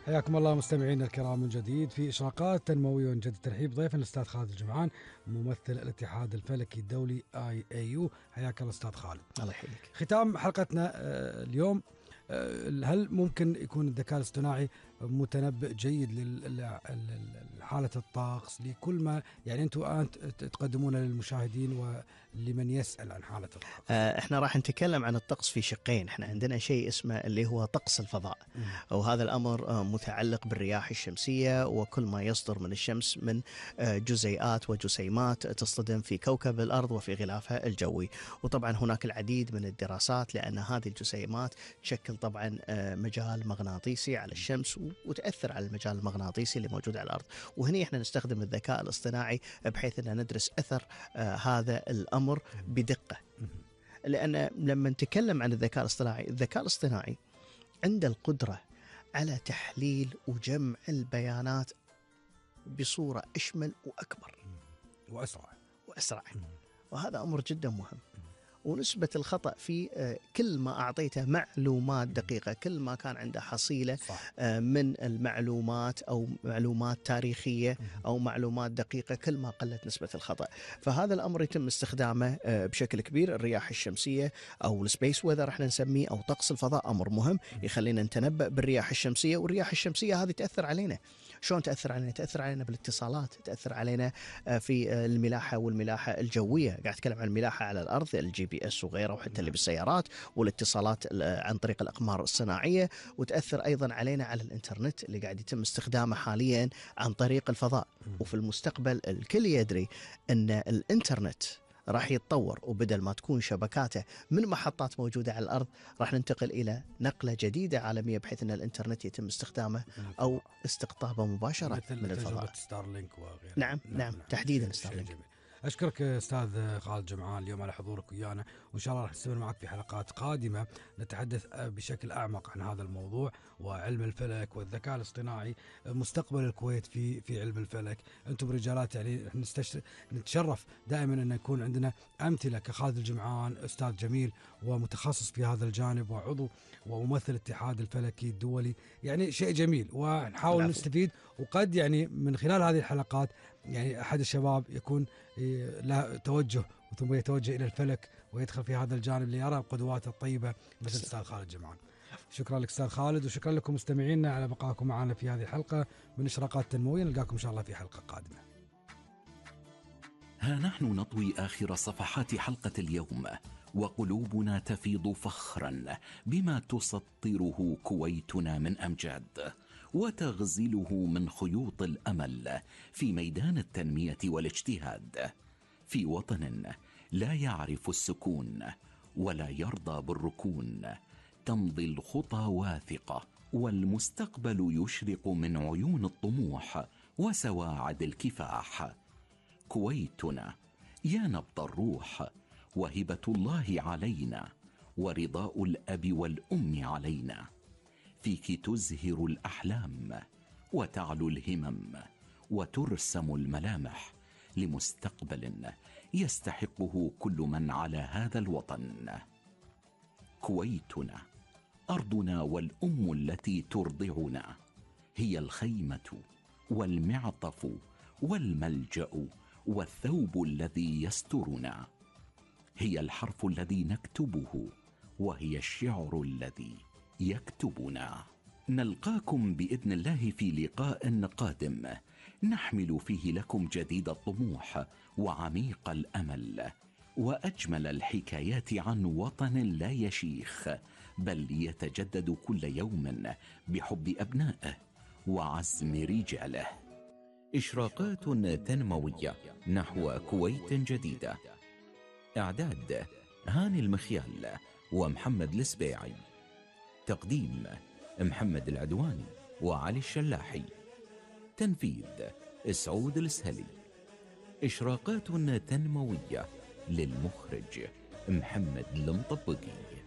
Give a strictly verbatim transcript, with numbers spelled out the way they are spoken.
حياكم الله مستمعينا الكرام من جديد في إشراقات تنموية. ونجدد ترحيب ضيفنا الأستاذ خالد الجمعان ممثل الاتحاد الفلكي الدولي آي إيه يو. حياك الله أستاذ خالد. الله يحييك. ختام حلقتنا اليوم، هل ممكن يكون الذكاء الاصطناعي متنبئ جيد لحالة الطقس لكل ما يعني أنتم الآن تقدمون للمشاهدين ولمن يسأل عن حالة الطقس؟ احنا راح نتكلم عن الطقس في شقين. احنا عندنا شيء اسمه اللي هو طقس الفضاء، وهذا الأمر متعلق بالرياح الشمسية وكل ما يصدر من الشمس من جزيئات وجسيمات تصطدم في كوكب الأرض وفي غلافها الجوي. وطبعا هناك العديد من الدراسات لأن هذه الجسيمات تشكل طبعا مجال مغناطيسي على الشمس وتأثر على المجال المغناطيسي اللي موجود على الأرض. وهنا احنا نستخدم الذكاء الاصطناعي بحيث أن ندرس أثر هذا الأمر بدقة. لأن لما نتكلم عن الذكاء الاصطناعي، الذكاء الاصطناعي عنده القدرة على تحليل وجمع البيانات بصورة أشمل وأكبر وأسرع وأسرع وهذا أمر جدا مهم. ونسبة الخطأ في كل ما أعطيته معلومات دقيقة، كل ما كان عنده حصيلة صح. من المعلومات أو معلومات تاريخية أو معلومات دقيقة، كل ما قلت نسبة الخطأ. فهذا الأمر يتم استخدامه بشكل كبير. الرياح الشمسية أو السبيس ويذر احنا نسميه، أو طقس الفضاء، أمر مهم يخلينا نتنبأ بالرياح الشمسية. والرياح الشمسية هذه تأثر علينا. شلون تأثر علينا؟ تأثر علينا بالاتصالات، تأثر علينا في الملاحة والملاحة الجوية. قاعد أتكلم عن الملاحة على الأرض، الجي بي اس وغيره، وحتى اللي بالسيارات، والاتصالات عن طريق الأقمار الصناعية. وتأثر أيضا علينا على الإنترنت اللي قاعد يتم استخدامه حاليا عن طريق الفضاء. وفي المستقبل الكل يدري أن الإنترنت راح يتطور، وبدل ما تكون شبكاته من محطات موجودة على الأرض راح ننتقل إلى نقلة جديدة عالمية بحيث أن الإنترنت يتم استخدامه أو استقطابه مباشرة من الفضاء. ستارلينك وغيره. نعم نعم, نعم. تحديدا ستارلينك. أشكرك أستاذ خالد جمعان اليوم على حضورك ويانا، وإن شاء الله راح نستمر معك في حلقات قادمة نتحدث بشكل أعمق عن هذا الموضوع وعلم الفلك والذكاء الاصطناعي، مستقبل الكويت في في علم الفلك. أنتم رجالات يعني نستشر... نتشرف دائما أن يكون عندنا أمثلة كخالد الجمعان، أستاذ جميل ومتخصص في هذا الجانب وعضو وممثل الاتحاد الفلكي الدولي. يعني شيء جميل ونحاول العفو. نستفيد. وقد يعني من خلال هذه الحلقات يعني أحد الشباب يكون له توجه ثم يتوجه إلى الفلك ويدخل في هذا الجانب ليرى قدواته الطيبة مثل أستاذ خالد جمعان. شكرا لك أستاذ خالد، وشكرا لكم مستمعينا على بقائكم معنا في هذه الحلقة من إشراقات تنموية. نلقاكم إن شاء الله في حلقة قادمة. ها نحن نطوي آخر صفحات حلقة اليوم وقلوبنا تفيض فخرا بما تسطره كويتنا من أمجاد وتغزله من خيوط الأمل في ميدان التنمية والاجتهاد، في وطن لا يعرف السكون ولا يرضى بالركون. تمضي الخطى واثقة والمستقبل يشرق من عيون الطموح وسواعد الكفاح. كويتنا يا نبض الروح وهبة الله علينا ورضاء الأب والأم علينا. فيك تزهر الأحلام وتعلو الهمم وترسم الملامح لمستقبل يستحقه كل من على هذا الوطن. كويتنا أرضنا والأم التي ترضعنا، هي الخيمة والمعطف والملجأ والثوب الذي يسترنا، هي الحرف الذي نكتبه وهي الشعر الذي يكتبنا. نلقاكم بإذن الله في لقاء قادم نحمل فيه لكم جديد الطموح وعميق الأمل وأجمل الحكايات عن وطن لا يشيخ بل يتجدد كل يوم بحب أبنائه وعزم رجاله. إشراقات تنموية نحو كويت جديدة. إعداد هاني المخيال ومحمد السبيعي. تقديم محمد العدواني وعلي الشلاحي. تنفيذ سعود السهلي. إشراقات تنموية للمخرج محمد المطبقي.